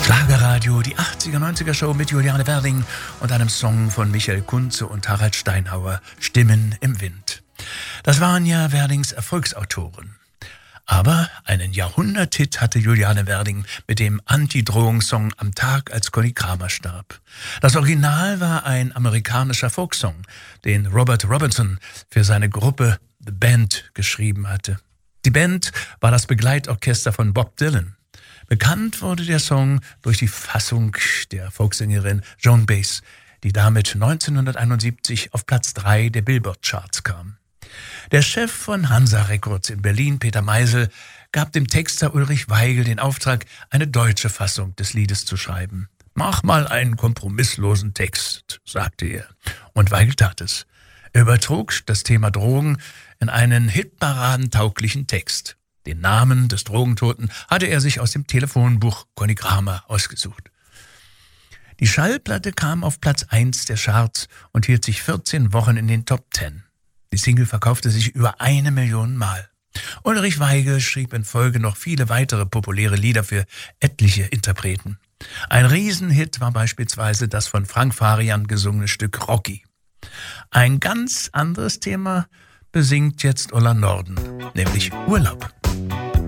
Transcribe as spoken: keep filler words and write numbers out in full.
Schlagerradio, die achtziger, neunziger Show mit Juliane Werding und einem Song von Michael Kunze und Harald Steinhauer, Stimmen im Wind. Das waren ja Werdings Erfolgsautoren. Aber einen Jahrhunderthit hatte Juliane Werding mit dem Anti-Drohungssong Am Tag, als Conny Kramer starb. Das Original war ein amerikanischer Folksong, den Robert Robertson für seine Gruppe The Band geschrieben hatte. Die Band war das Begleitorchester von Bob Dylan. Bekannt wurde der Song durch die Fassung der Folksängerin Joan Baez, die damit neunzehnhunderteinundsiebzig auf Platz drei der Billboard-Charts kam. Der Chef von Hansa Records in Berlin, Peter Meisel, gab dem Texter Ulrich Weigel den Auftrag, eine deutsche Fassung des Liedes zu schreiben. »Mach mal einen kompromisslosen Text«, sagte er. Und Weigel tat es. Er übertrug das Thema Drogen in einen hitparadentauglichen Text. Den Namen des Drogentoten hatte er sich aus dem Telefonbuch Conny Kramer ausgesucht. Die Schallplatte kam auf Platz eins der Charts und hielt sich vierzehn Wochen in den Top zehn. Die Single verkaufte sich über eine Million Mal. Ulrich Weigel schrieb in Folge noch viele weitere populäre Lieder für etliche Interpreten. Ein Riesenhit war beispielsweise das von Frank Farian gesungene Stück Rocky. Ein ganz anderes Thema besingt jetzt Ulla Norden, nämlich Urlaub.